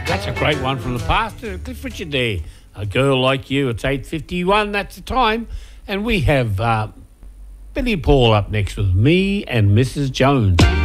That's a great one from the past. Cliff Richard there. A Girl Like You. It's 8:51. That's the time. And we have Billy Paul up next with Me and Mrs. Jones.